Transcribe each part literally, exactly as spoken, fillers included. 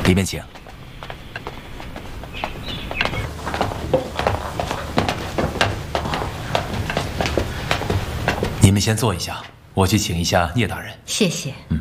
里面请。你们先坐一下，我去请一下聂大人。 谢谢。嗯。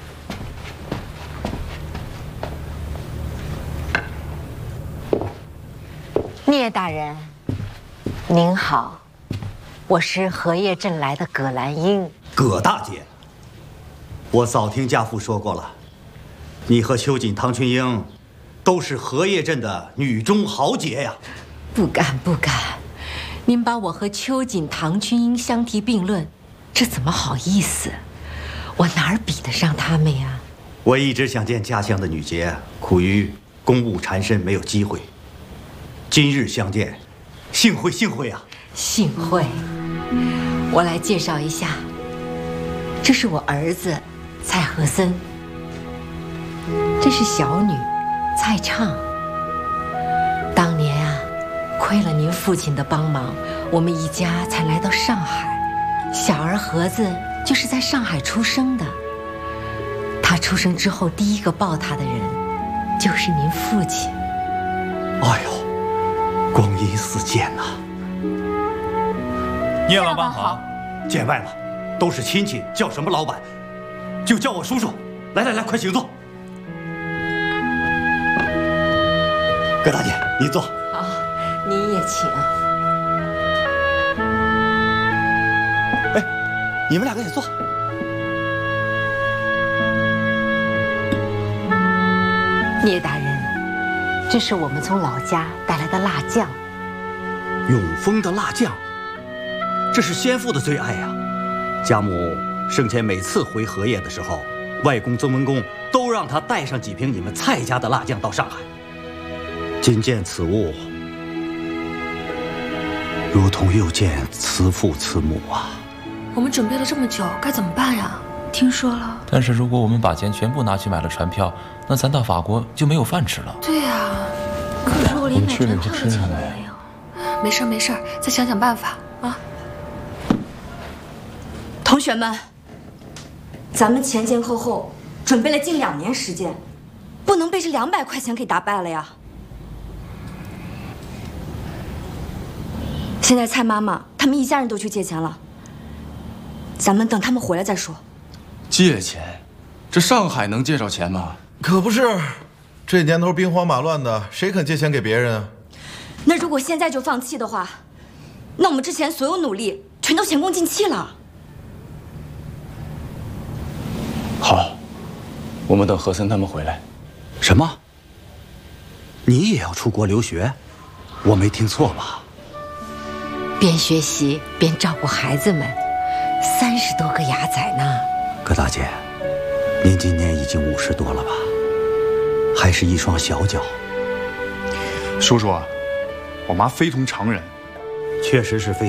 聂大人，您好，我是荷叶镇来的葛兰英。 葛大姐，我早听家父说过了，你和秋瑾、唐群英都是荷叶镇的女中豪杰呀。 不敢不敢，您把我和秋瑾、唐群英相提并论，这怎么好意思？我哪儿比得上他们呀？ 我一直想见家乡的女杰，苦于公务缠身，没有机会。今日相见，幸会幸会啊！ 幸会。我来介绍一下，这是我儿子蔡和森，这是小女蔡畅。当年啊，亏了您父亲的帮忙，我们一家才来到上海。小儿和子就是在上海出生的，他出生之后第一个抱他的人就是您父亲。 哎呦，光阴似箭呐！ 聂老板好， 见外了，都是亲戚，叫什么老板，就叫我叔叔。来来来，快请坐。葛大姐，你坐。 好，您也请。 哎，你们两个也坐。 聂大人，这是我们从老家带来的辣酱。 永丰的辣酱，这是先父的最爱呀。家母生前每次回荷叶的时候，外公曾文公都让他带上几瓶你们蔡家的辣酱到上海。今见此物，如同又见慈父慈母啊！ 我们准备了这么久，该怎么办呀？听说了。 但是如果我们把钱全部拿去买了船票，那咱到法国就没有饭吃了。 对呀，可是我连买船票的钱都没有。没事没事，再想想办法啊！ 同学们，咱们前前后后准备了近两年时间，不能被这两百块钱给打败了呀！现在蔡妈妈他们一家人都去借钱了，咱们等他们回来再说。 借钱？这上海能借着钱吗？ 可不是，这年头兵荒马乱的，谁肯借钱给别人啊？ 那如果现在就放弃的话，那我们之前所有努力全都前功尽弃了。 好，我们等何森他们回来。 什么？你也要出国留学？我没听错吧？ 边学习边照顾孩子们，三十多个牙仔呢。 葛大姐，您今年已经五十多了吧？还是一双小脚。 叔叔啊，我妈非同常人， 确实是非。